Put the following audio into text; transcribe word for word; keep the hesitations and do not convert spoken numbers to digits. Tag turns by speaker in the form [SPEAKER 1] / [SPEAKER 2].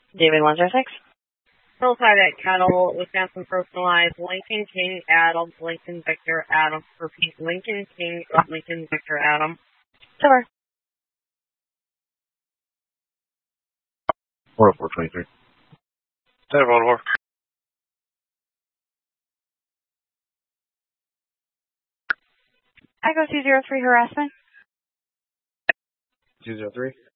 [SPEAKER 1] David one zero six.
[SPEAKER 2] Hillside at Kettle, Wisconsin personalized. Lincoln King Adam, Lincoln Victor Adam. Repeat, Lincoln King Lincoln Victor Adam.
[SPEAKER 1] Silver.
[SPEAKER 3] four oh four twenty-three.
[SPEAKER 4] Seven one four.
[SPEAKER 1] I go two zero three harassment.
[SPEAKER 3] two zero three.